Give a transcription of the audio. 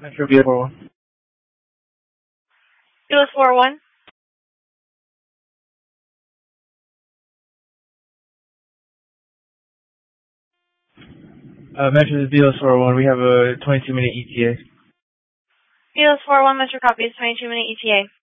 Metro B41. Belos 401. Metro Belos 401. We have a 22-minute ETA. Belos 401, Metro copy is 22-minute ETA.